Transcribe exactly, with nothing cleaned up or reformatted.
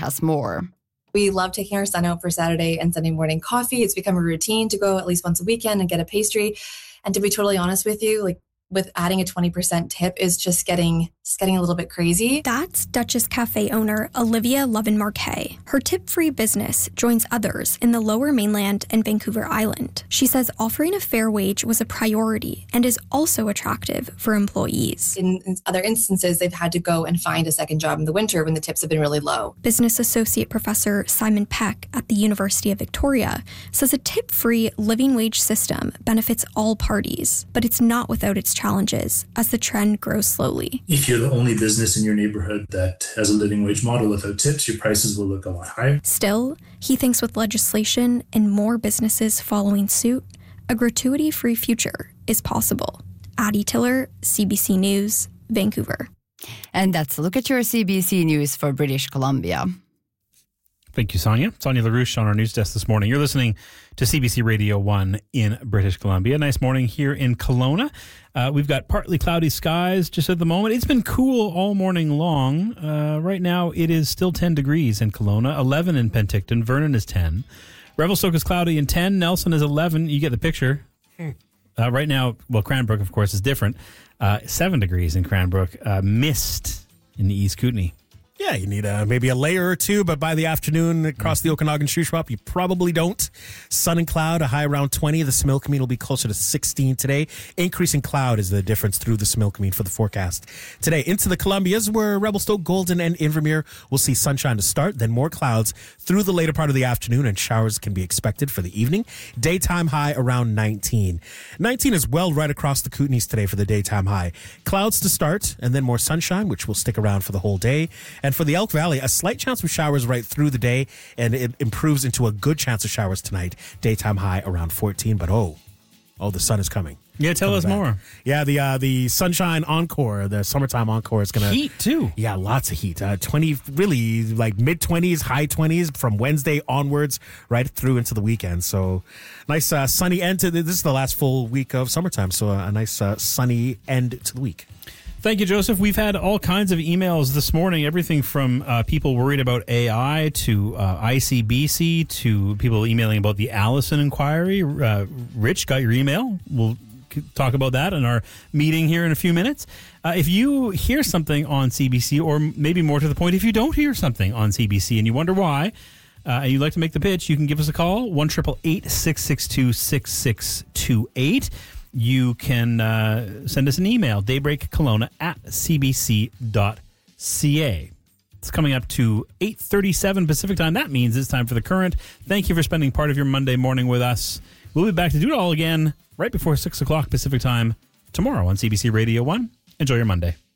has more. We love taking our son out for Saturday and Sunday morning coffee. It's become a routine to go at least once a weekend and get a pastry. And to be totally honest with you, like with adding a twenty percent tip is just getting just getting a little bit crazy. That's Duchess Cafe owner Olivia Lovin-Marquet. Her tip-free business joins others in the Lower Mainland and Vancouver Island. She says offering a fair wage was a priority and is also attractive for employees. In, in other instances, they've had to go and find a second job in the winter when the tips have been really low. Business Associate Professor Simon Peck at the University of Victoria says a tip-free living wage system benefits all parties, but it's not without its challenges as the trend grows slowly. If you're the only business in your neighborhood that has a living wage model without tips, your prices will look a lot higher. Still, he thinks with legislation and more businesses following suit, a gratuity-free future is possible. Addie Tiller, C B C News, Vancouver. And that's a look at your C B C News for British Columbia. Thank you, Sonia. Sonia LaRouche on our news desk this morning. You're listening to C B C Radio one in British Columbia. Nice morning here in Kelowna. Uh, we've got partly cloudy skies just at the moment. It's been cool all morning long. Uh, right now, it is still ten degrees in Kelowna, eleven in Penticton. Vernon is ten. Revelstoke is cloudy and ten. Nelson is eleven. You get the picture. Uh, right now, well, Cranbrook, of course, is different. Uh, seven degrees in Cranbrook. Uh, mist in the East Kootenay. Yeah, you need a, maybe a layer or two, but by the afternoon across the Okanagan Shuswap, you probably don't. Sun and cloud, a high around twenty. The Similkameen will be closer to sixteen today. Increasing cloud is the difference through the Similkameen for the forecast. Today, into the Columbias, where Revelstoke, Golden, and Invermere will see sunshine to start, then more clouds through the later part of the afternoon, and showers can be expected for the evening. Daytime high around nineteen. nineteen is well right across the Kootenays today for the daytime high. Clouds to start, and then more sunshine, which will stick around for the whole day. And for the Elk Valley, a slight chance of showers right through the day, and it improves into a good chance of showers tonight. Daytime high around fourteen, but oh, oh, the sun is coming. Yeah, tell us back. more. Yeah, the uh, the Sunshine Encore, the summertime encore is going to... Heat, too. Yeah, lots of heat. Uh, twenty, really, like mid-twenties, high twenties from Wednesday onwards, right through into the weekend. So, nice uh, sunny end to... The, this is the last full week of summertime, so a nice uh, sunny end to the week. Thank you, Joseph. We've had all kinds of emails this morning, everything from uh, people worried about A I to uh, I C B C to people emailing about the Allison inquiry. Uh, Rich, got your email. We'll talk about that in our meeting here in a few minutes. Uh, if you hear something on C B C, or maybe more to the point, if you don't hear something on C B C and you wonder why, uh, and you'd like to make the pitch, you can give us a call, one eight eight eight, six six two, six six two eight. You can uh, send us an email, daybreakkelowna at c b c dot c a. It's coming up to eight thirty-seven Pacific time. That means it's time for The Current. Thank you for spending part of your Monday morning with us. We'll be back to do it all again right before six o'clock Pacific time tomorrow on C B C Radio one. Enjoy your Monday.